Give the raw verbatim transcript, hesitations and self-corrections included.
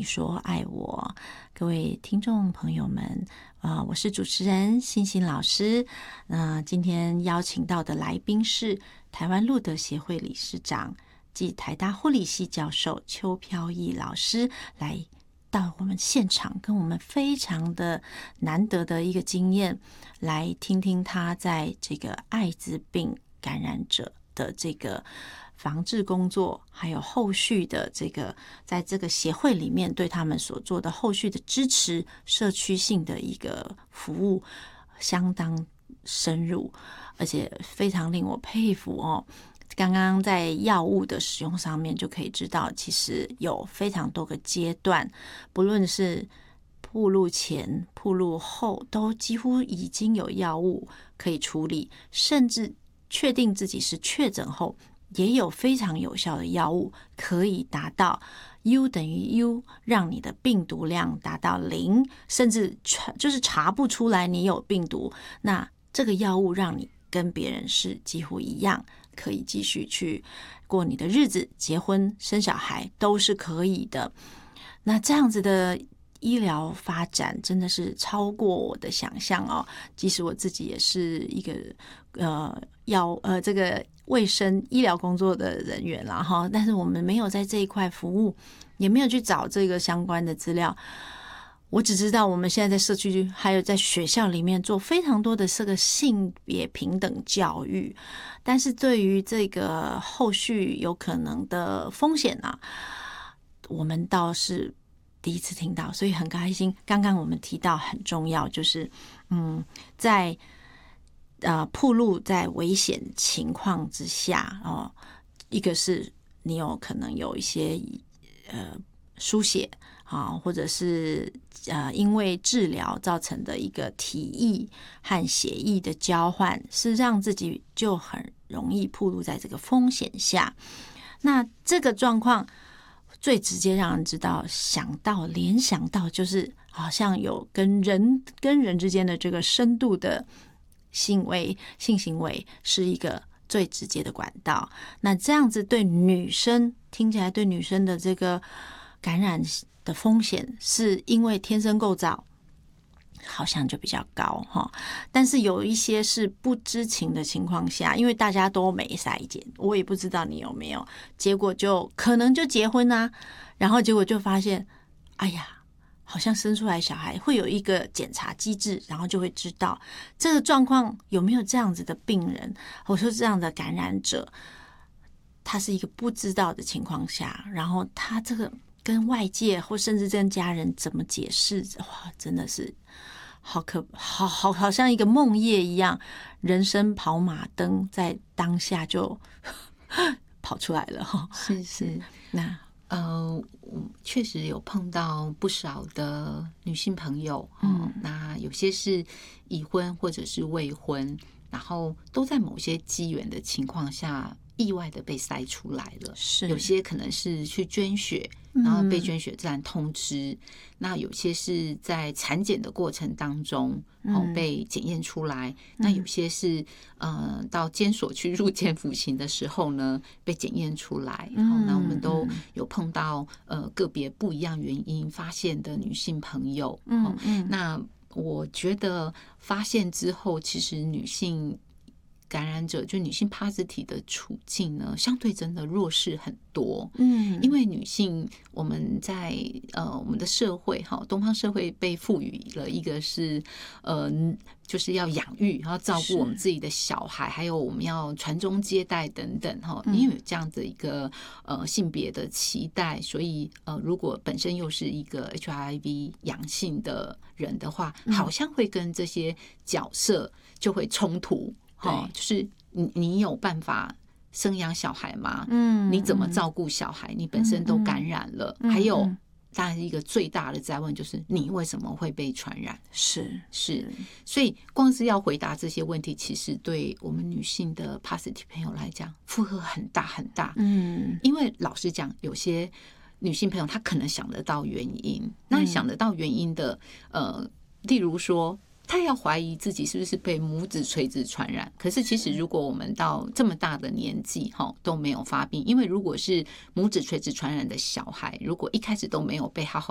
你说爱我。各位听众朋友们，呃，我是主持人欣欣老师。那、呃、今天邀请到的来宾是台湾路德协会理事长暨台大护理系教授邱飘逸老师，来到我们现场，跟我们非常的难得的一个经验，来听听他在这个艾滋病感染者的这个防治工作，还有后续的这个在这个协会里面对他们所做的后续的支持，社区性的一个服务相当深入，而且非常令我佩服哦。刚刚在药物的使用上面就可以知道，其实有非常多个阶段，不论是暴露前、暴露后，都几乎已经有药物可以处理，甚至确定自己是确诊后，也有非常有效的药物可以达到 U 等于 U， 让你的病毒量达到零，甚至就是查不出来你有病毒，那这个药物让你跟别人是几乎一样，可以继续去过你的日子，结婚生小孩都是可以的。那这样子的医疗发展真的是超过我的想象哦。即使我自己也是一个呃药呃这个卫生医疗工作的人员啦哈，但是我们没有在这一块服务，也没有去找这个相关的资料。我只知道我们现在在社区还有在学校里面做非常多的这个性别平等教育，但是对于这个后续有可能的风险啊，我们倒是第一次听到，所以很开心。刚刚我们提到很重要，就是嗯，在呃暴露在危险情况之下哦，一个是你有可能有一些呃输血啊，或者是呃因为治疗造成的一个体液和血液的交换，是让自己就很容易暴露在这个风险下。那这个状况最直接让人知道、想到、联想到，就是好像有跟人跟人之间的这个深度的行为、性行为是一个最直接的管道。那这样子对女生听起来，对女生的这个感染的风险，是因为天生构造好像就比较高哈，但是有一些是不知情的情况下，因为大家都没筛检，我也不知道你有没有，结果就可能就结婚啊，然后结果就发现，哎呀，好像生出来小孩会有一个检查机制，然后就会知道这个状况有没有这样子的病人，或者说这样的感染者，他是一个不知道的情况下，然后他这个跟外界或甚至跟家人怎么解释，哇，真的是好可好好好像一个梦魇一样，人生跑马灯在当下就跑出来了哈。 是是， 那呃，我确实有碰到不少的女性朋友，嗯、哦，那有些是已婚或者是未婚，然后都在某些机缘的情况下，意外的被筛出来了。 是有些可能是去捐血，然后被捐血站通知，嗯、那有些是在产检的过程当中，嗯、哦被检验出来，嗯、那有些是呃到监所去入监服刑的时候呢被检验出来，嗯哦，那我们都有碰到呃个别不一样原因发现的女性朋友，嗯哦，嗯那我觉得发现之后，其实女性感染者就女性 positive 的处境呢，相对真的弱势很多。嗯，因为女性我们在呃我们的社会哈，东方社会被赋予了一个是呃就是要养育，然后照顾我们自己的小孩，还有我们要传宗接代等等哈。因为有这样的一个呃性别的期待，所以呃如果本身又是一个 H I V 阳性的人的话，好像会跟这些角色就会冲突。哦，就是你你有办法生养小孩吗？嗯，你怎么照顾小孩？你本身都感染了，嗯、还有当然一个最大的灾问就是你为什么会被传染？ 是是，所以光是要回答这些问题，其实对我们女性的 positive 朋友来讲，负荷很大很大。嗯，因为老实讲，有些女性朋友她可能想得到原因，那想得到原因的，呃，例如说。他要怀疑自己是不是被母子垂直传染，可是其实如果我们到这么大的年纪都没有发病，因为如果是母子垂直传染的小孩，如果一开始都没有被好好